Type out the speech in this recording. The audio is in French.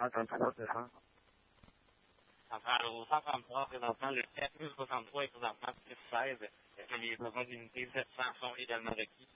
133, c'est ça? Ça prend au 133 présentement, le 4063 est présentement 616. Est-ce que les besoins d'unité 700 sont également requis?